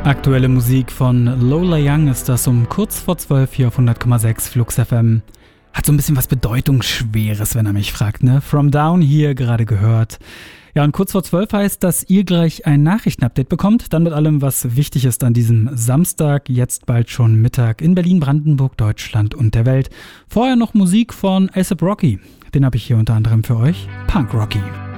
Aktuelle Musik von Lola Young ist das um kurz vor 12 hier auf 100,6 Flux FM. Hat so ein bisschen was Bedeutungsschweres, wenn er mich fragt, ne? From Down hier gerade gehört. Ja, und kurz vor 12 heißt, dass ihr gleich ein Nachrichtenupdate bekommt. Dann mit allem, was wichtig ist an diesem Samstag, jetzt bald schon Mittag in Berlin, Brandenburg, Deutschland und der Welt. Vorher noch Musik von A$AP Rocky. Den habe ich hier unter anderem für euch. Punk Rocky.